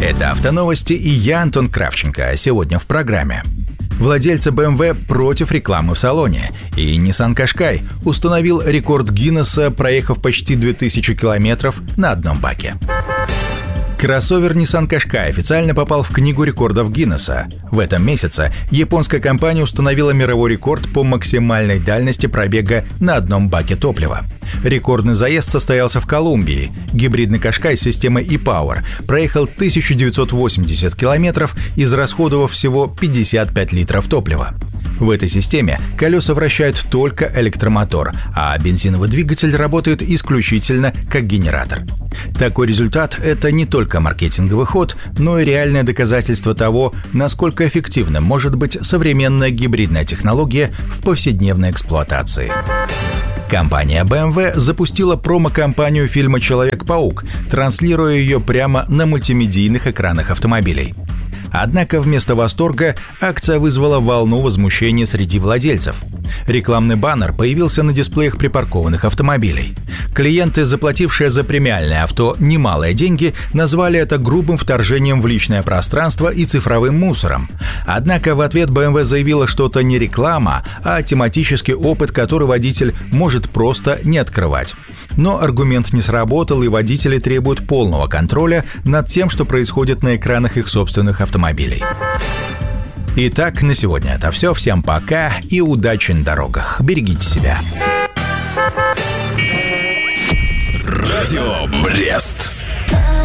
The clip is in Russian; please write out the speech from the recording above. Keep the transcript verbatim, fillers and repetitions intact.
Это «Автоновости» и я, Антон Кравченко. А сегодня в программе. Владельцы бэ эм вэ против рекламы в салоне. И Nissan Qashqai установил рекорд Гиннесса, проехав почти две тысячи километров на одном баке. Кроссовер Nissan Qashqai официально попал в Книгу рекордов Гиннесса. В этом месяце японская компания установила мировой рекорд по максимальной дальности пробега на одном баке топлива. Рекордный заезд состоялся в Колумбии. Гибридный Qashqai с системой e-Power проехал тысячу девятьсот восемьдесят километров, израсходовав всего пятьдесят пять литров топлива. В этой системе колеса вращают только электромотор, а бензиновый двигатель работает исключительно как генератор. Такой результат – это не только маркетинговый ход, но и реальное доказательство того, насколько эффективным может быть современная гибридная технология в повседневной эксплуатации. Компания бэ эм вэ запустила промо-кампанию фильма «Человек-паук», транслируя ее прямо на мультимедийных экранах автомобилей. Однако вместо восторга акция вызвала волну возмущения среди владельцев. Рекламный баннер появился на дисплеях припаркованных автомобилей. Клиенты, заплатившие за премиальное авто немалые деньги, назвали это грубым вторжением в личное пространство и цифровым мусором. Однако в ответ бэ эм вэ заявила, что это не реклама, а тематический опыт, который водитель может просто не открывать. Но аргумент не сработал, и водители требуют полного контроля над тем, что происходит на экранах их собственных автомобилей. Итак, на сегодня это все. Всем пока и удачи на дорогах. Берегите себя. Радио Брест.